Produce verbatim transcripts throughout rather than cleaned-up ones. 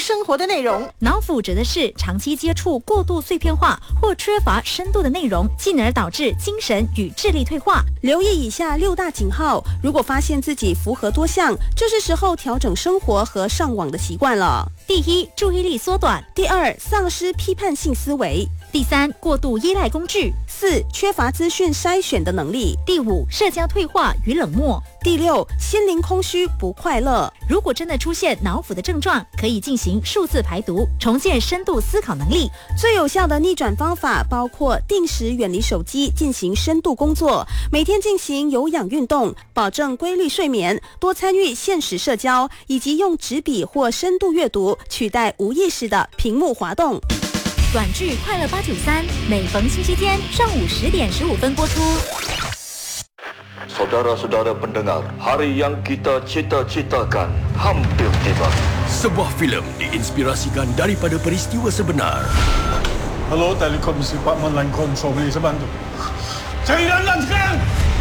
生活的内容。 脑腐指的是长期接触过度碎片化或缺乏深度的内容，进而导致精神与智力退化。 留意以下六大警号，如果发现自己符合多项，就是时候调整生活和上网的习惯了。 第一，注意力缩短； 第二，丧失批判性思维； 第三，过度依赖工具； 四，缺乏资讯筛选的能力； 第五，社交退化与冷漠； 第六，心灵空虚不快乐。 如果真的出现脑腐的症状，可以进行数字排毒，重建深度思考能力。 最有效的逆转方法包括定时远离手机，进行深度工作，每天进行有氧运动，保证规律睡眠，多参与现实社交，以及用纸笔或深度阅读取代无意识的屏幕滑动。 短剧《快乐八九三》每逢星期天上午十点十五分播出。 Saudara-saudara pendengar, hari yang kita cita-citakan hampir tiba. Sebuah filem diinspirasikan daripada peristiwa sebenar. Hello, Telekom Department Line Control, boleh saya bantu? Cari Lanlan sekarang!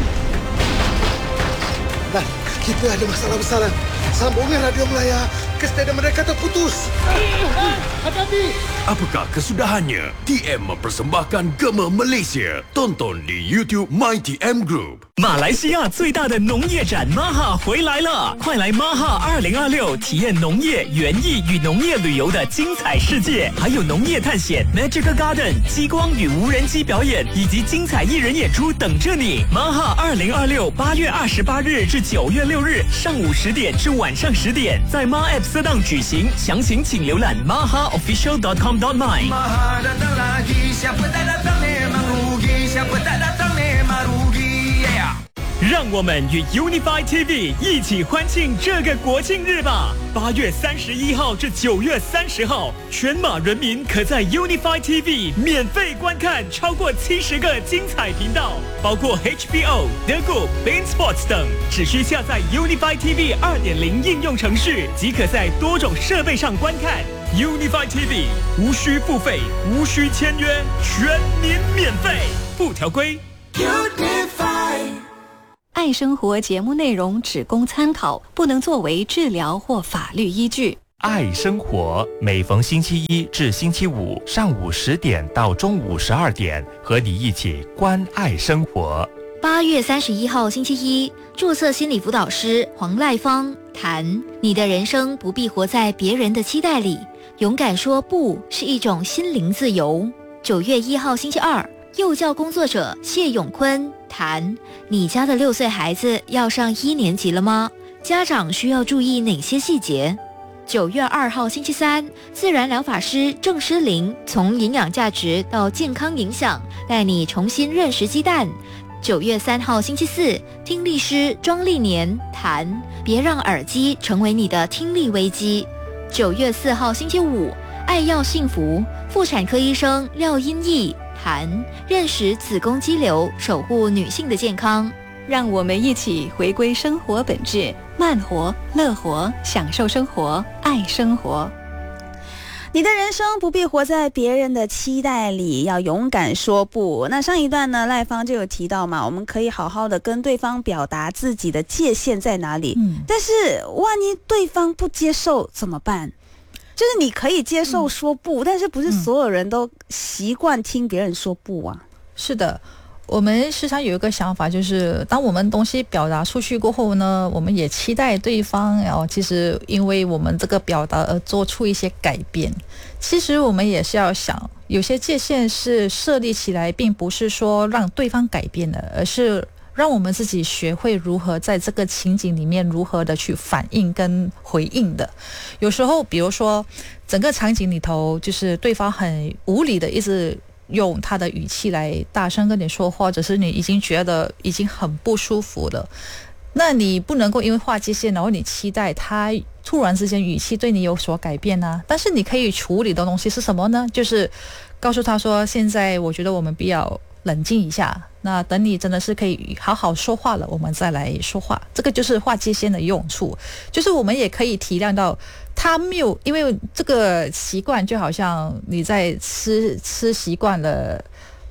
Lan, kita ada masalah besar, Lan. Sambungan radio Melaya ke stadium mereka terputus. Hati-hati! Apakah kesudahannya? T M mempersembahkan Gema Malaysia. Tonton di YouTube MyTM Group。 马来西亚最大的农业展 Maha 回来了，快来 Maha 二零二六体验农业、园艺与农业旅游的精彩世界，还有农业探险、Magical Garden、激光与无人机表演以及精彩艺人演出等着你。Maha 二零二六八月二十八日至九月六日上午十点至晚上十点，在 Ma App 色档举行，详情请浏览 maha official dot com dot my。 Maha datang lagi, siapa tak datang memang rugi, siapa tak datang memang rugi, yeah。 让我们与 Unify T V 一起欢庆这个国庆日吧！八月三十一号至九月三十号，全马人民可在 Unify T V 免费观看超过七十个精彩频道，包括 H B O、The Go、Bein Sports 等。只需下载 Unify T V 二点零 应用程序，即可在多种设备上观看。Unify T V 无需付费，无需签约，全民免费，附条规。 爱生活节目内容只供参考，不能作为治疗或法律依据。 爱生活每逢星期一至星期五上午十点到中午十二点，和你一起关爱生活。 八月三十一号星期一，注册心理辅导师黄赖芳谈：你的人生不必活在别人的期待里，勇敢说不是一种心灵自由。九月一号星期二，幼教工作者谢永坤谈：你家的六岁孩子要上一年级了吗？家长需要注意哪些细节？九月二号星期三，自然疗法师郑诗玲从营养价值到健康影响，带你重新认识鸡蛋。九月三号星期四，听力师庄丽年谈：别让耳机成为你的听力危机。九月四号星期五，爱要幸福妇产科医生廖英义谈：认识子宫肌瘤，守护女性的健康。让我们一起回归生活本质，慢活、乐活，享受生活，爱生活。 你的人生不必活在别人的期待里，要勇敢说不。那上一段呢，赖芳就有提到嘛，我们可以好好的跟对方表达自己的界限在哪里。嗯，但是万一对方不接受怎么办？就是你可以接受说不，嗯、但是不是所有人都习惯听别人说不啊？ 是的。我们时常有一个想法，就是当我们东西表达出去过后呢，我们也期待对方哦，其实因为我们这个表达而做出一些改变。其实我们也是要想，有些界限是设立起来，并不是说让对方改变的，而是让我们自己学会如何在这个情景里面如何的去反应跟回应的。有时候比如说整个场景里头，就是对方很无理的一直用他的语气来大声跟你说话，或者是你已经觉得已经很不舒服了，那你不能够因为划界限，然后你期待他突然之间语气对你有所改变啊。但是你可以处理的东西是什么呢？就是告诉他说，现在我觉得我们必要冷静一下，那等你真的是可以好好说话了，我们再来说话。这个就是划界限的用处，就是我们也可以体谅到他没有，因为这个习惯就好像你在吃吃习惯了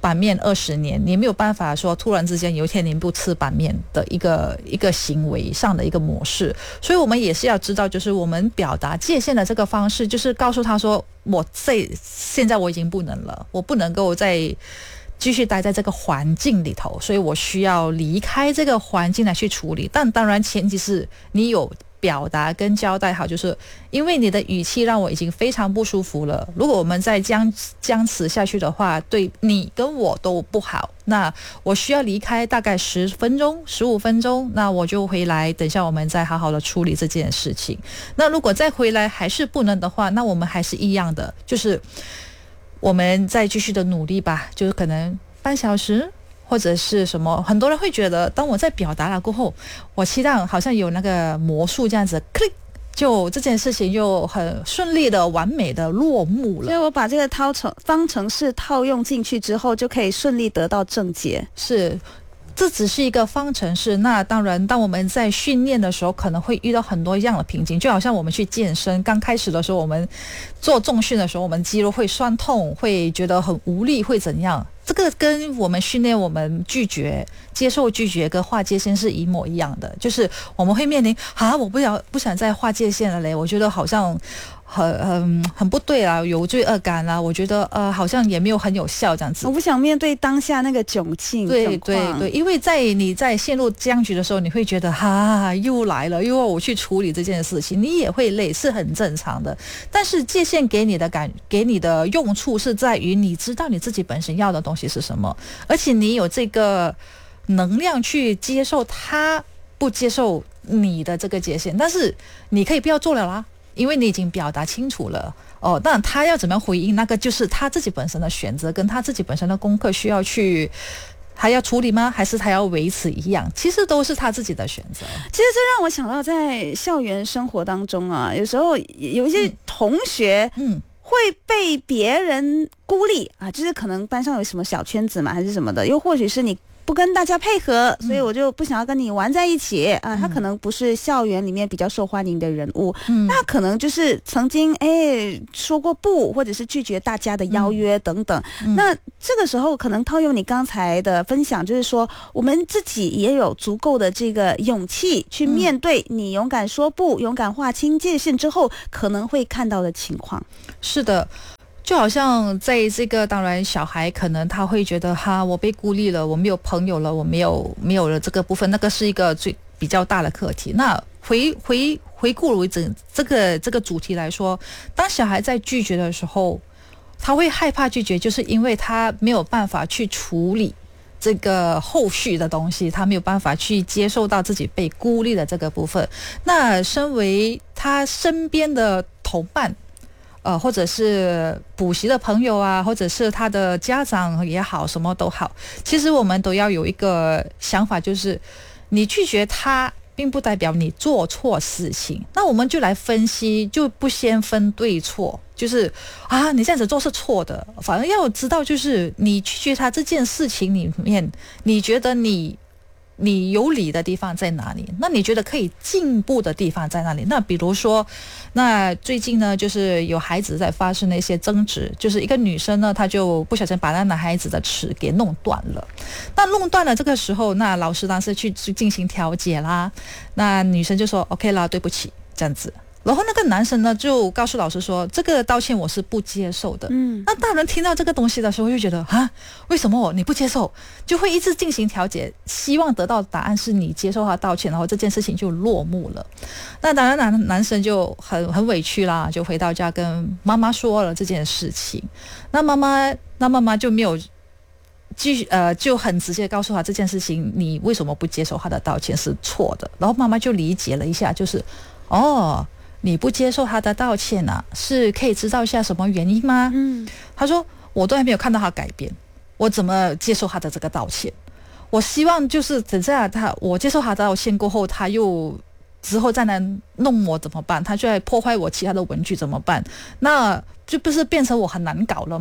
板面二十年，你没有办法说突然之间有一天你不吃板面的一个一个行为上的一个模式。所以我们也是要知道，就是我们表达界限的这个方式，就是告诉他说，我这现在我已经不能了，我不能够再继续待在这个环境里头，所以我需要离开这个环境来去处理。但当然前提是你有表达跟交代好，就是因为你的语气让我已经非常不舒服了，如果我们再僵僵持下去的话，对你跟我都不好，那我需要离开大概十分钟十五分钟，那我就回来，等一下我们再好好的处理这件事情。那如果再回来还是不能的话，那我们还是一样的，就是我们再继续的努力吧，就是可能半小时或者是什么。很多人会觉得当我在表达了过后，我期待好像有那个魔术这样子 click， 就这件事情就很顺利的完美的落幕了。 所以我把这个套程方程式套用进去之后，就可以顺利得到正解。 是，这只是一个方程式。那当然当我们在训练的时候可能会遇到很多样的瓶颈，就好像我们去健身，刚开始的时候我们做重训的时候，我们肌肉会酸痛，会觉得很无力，会怎样，这个跟我们训练我们拒绝接受拒绝跟划界限是一模一样的。就是我们会面临啊，我不想不想再划界限了嘞，我觉得好像很很很不对啦，有罪恶感啦，我觉得呃好像也没有很有效这样子， 我不想面对当下那个窘境。 对对对，因为在你在陷入僵局的时候，你会觉得哈又来了，又要我去处理这件事情，你也会累，是很正常的。但是界限给你的感给你的用处是在于你知道你自己本身要的东西是什么，而且你有这个能量去接受他不接受你的这个界限。但是你可以不要做了啦，因为你已经表达清楚了哦。但他要怎么样回应，那个就是他自己本身的选择，跟他自己本身的功课需要去，他要处理吗？还是他要维持一样？其实都是他自己的选择。 其实这让我想到在校园生活当中啊，有时候有一些同学，嗯。会被别人孤立啊，就是可能班上有什么小圈子嘛，还是什么的，又或许是你不跟大家配合，所以我就不想要跟你玩在一起啊。他可能不是校园里面比较受欢迎的人物，嗯、那可能就是曾经哎说过不，或者是拒绝大家的邀约等等。嗯、那这个时候可能套用你刚才的分享，就是说我们自己也有足够的这个勇气去面对你勇敢说不、勇敢划清界限之后可能会看到的情况。 是的。就好像在这个，当然小孩可能他会觉得哈，我被孤立了，我没有朋友了，我没有没有了这个部分，那个是一个最比较大的课题。那回回回顾为整这个这个主题来说，当小孩在拒绝的时候，他会害怕拒绝，就是因为他没有办法去处理这个后续的东西，他没有办法去接受到自己被孤立的这个部分。那身为他身边的同伴。呃，或者是补习的朋友啊，或者是他的家长也好，什么都好，其实我们都要有一个想法，就是你拒绝他并不代表你做错事情。那我们就来分析，就不先分对错，就是啊你这样子做是错的，反而要知道就是你拒绝他这件事情里面，你觉得你你有理的地方在哪里？那你觉得可以进步的地方在哪里？那比如说，那最近呢，就是有孩子在发生了一些争执，就是一个女生呢，她就不小心把那男孩子的齿给弄断了。那弄断了这个时候，那老师当时去去进行调解啦，那女生就说 OK 啦，对不起，这样子。然后那个男生呢就告诉老师说，这个道歉我是不接受的。嗯，那大人听到这个东西的时候就觉得啊，为什么你不接受？就会一直进行调解，希望得到答案是你接受他道歉，然后这件事情就落幕了。那当然男男生就很很委屈啦，就回到家跟妈妈说了这件事情。那妈妈那妈妈就没有继续呃就很直接告诉他这件事情你为什么不接受他的道歉是错的。然后妈妈就理解了一下，就是哦。你不接受他的道歉啊，是可以知道一下什么原因吗？嗯，他说我都还没有看到他改变，我怎么接受他的这个道歉？我希望就是等下他我接受他的道歉过后，他又之后再来弄我怎么办？他就来破坏我其他的文具怎么办？那就不是变成我很难搞了吗？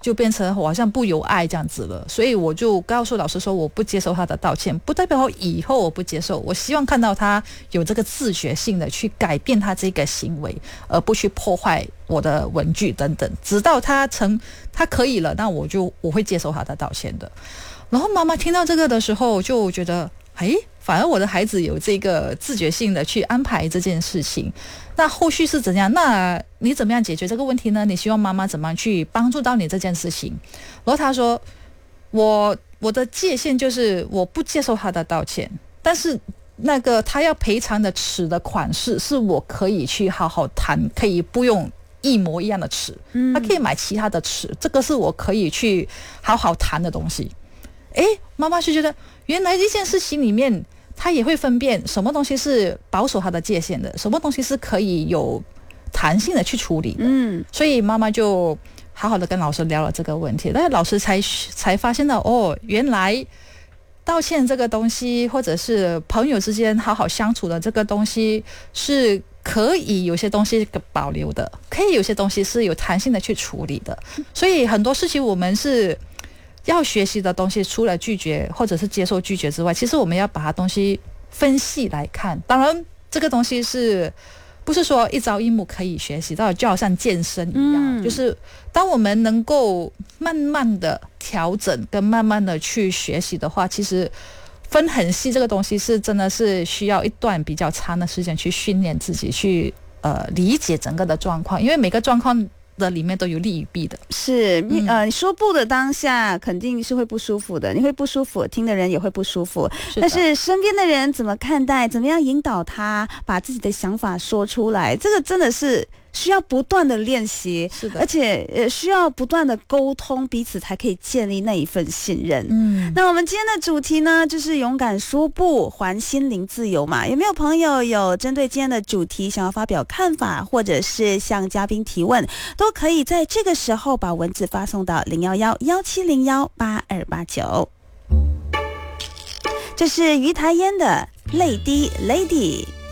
就变成好像不由爱这样子了，所以我就告诉老师说我不接受他的道歉，不代表以后我不接受，我希望看到他有这个自觉性的去改变他这个行为，而不去破坏我的文具等等，直到他成他可以了，那我就我会接受他的道歉的。然后妈妈听到这个的时候就觉得，诶，反而我的孩子有这个自觉性的去安排这件事情，那后续是怎样？那你怎么样解决这个问题呢？你希望妈妈怎么样去帮助到你这件事情？然后他说，我我的界限就是我不接受他的道歉，但是那个他要赔偿的尺的款式是我可以去好好谈，可以不用一模一样的尺，他可以买其他的尺，这个是我可以去好好谈的东西。诶，妈妈就觉得原来一件事情里面他也会分辨什么东西是保守他的界限的，什么东西是可以有弹性的去处理的。嗯，所以妈妈就好好的跟老师聊了这个问题，但是老师才才发现到，哦，原来道歉这个东西，或者是朋友之间好好相处的这个东西，是可以有些东西保留的，可以有些东西是有弹性的去处理的。所以很多事情我们是要学习的东西，除了拒绝或者是接受拒绝之外，其实我们要把它东西分析来看。当然这个东西是不是说一朝一暮可以学习到，就好像健身一样、嗯、就是当我们能够慢慢的调整跟慢慢的去学习的话，其实分很细这个东西是真的是需要一段比较长的时间去训练自己，去呃理解整个的状况，因为每个状况的里面都有利与弊的。 是，你呃，你说不的当下肯定是会不舒服的，你会不舒服，听的人也会不舒服。是但是身边的人怎么看待，怎么样引导他把自己的想法说出来，这个真的是需要不断的练习，是的，而且呃需要不断的沟通，彼此才可以建立那一份信任。嗯，那我们今天的主题呢，就是勇敢说不，还心灵自由嘛。有没有朋友有针对今天的主题想要发表看法，或者是向嘉宾提问，都可以在这个时候把文字发送到零一一一七零一八二八九。这是于台烟的泪滴 Lady。